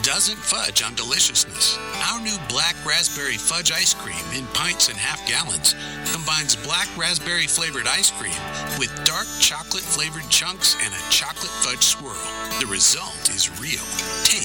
doesn't fudge on deliciousness. Our new black raspberry fudge ice cream in pints and half gallons combines black raspberry flavored ice cream with dark chocolate flavored chunks and a chocolate fudge swirl. The result is real. Take